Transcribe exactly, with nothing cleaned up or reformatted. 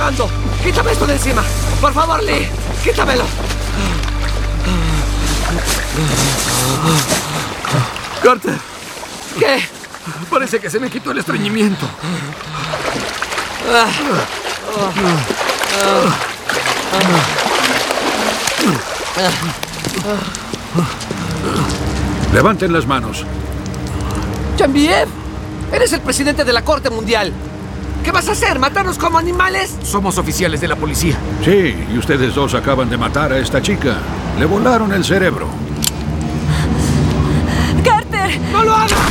ahogando. Quítame esto de encima. Por favor, Lee. Quítamelo. Carter. ¿Qué? Parece que se me quitó el estreñimiento. Ah. Oh. Ah. Levanten las manos. Genevieve, eres el presidente de la Corte Mundial. ¿Qué vas a hacer? ¿Matarnos como animales? Somos oficiales de la policía. Sí, y ustedes dos acaban de matar a esta chica. Le volaron el cerebro. ¡Carter! ¡No lo hagas!